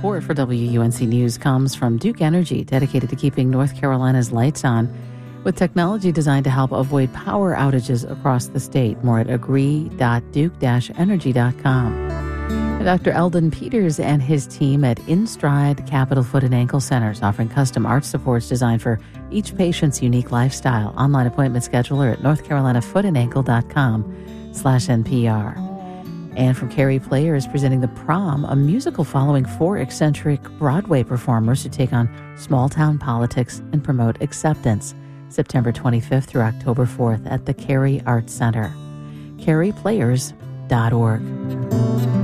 Support for WUNC News comes from Duke Energy, dedicated to keeping North Carolina's lights on, with technology designed to help avoid power outages across the state. More at agree.duke-energy.com. Dr. Eldon Peters and his team at InStride Capital Foot and Ankle Centers, offering custom arch supports designed for each patient's unique lifestyle. Online appointment scheduler at northcarolinafootandAnkle.com/NPR. And from Carey Players, presenting The Prom, a musical following 4 eccentric Broadway performers who take on small-town politics and promote acceptance. September 25th through October 4th at the Carey Arts Center. CareyPlayers.org.